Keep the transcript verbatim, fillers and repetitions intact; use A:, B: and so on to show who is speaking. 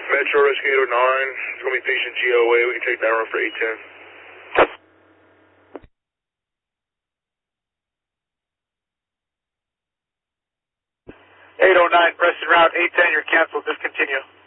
A: Metro Rescue eight oh nine, it's going to be patient G O A, we can take that run for eight ten.
B: eight oh nine, Preston Route, eight ten, you're canceled, discontinue.